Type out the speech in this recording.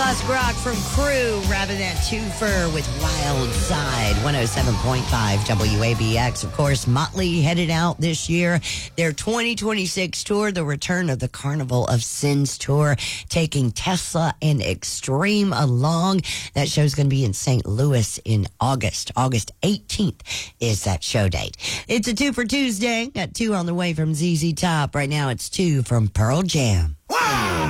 Classic rock from Crew, wrapping that twofer with Wild Side, 107.5 WABX. Of course, Motley headed out this year. Their 2026 tour, the return of the Carnival of Sins tour, taking Tesla and Extreme along. That show's going to be in St. Louis in August. August 18th is that show date. It's a 2 for Tuesday. Got 2 on the way from ZZ Top. Right now it's 2 from Pearl Jam.